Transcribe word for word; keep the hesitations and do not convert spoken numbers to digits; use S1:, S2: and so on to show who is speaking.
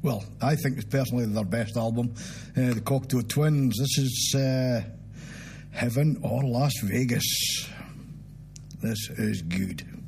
S1: well, I think it's personally their best album, uh, the Cocteau Twins. This is uh, Heaven or Las Vegas. This is good.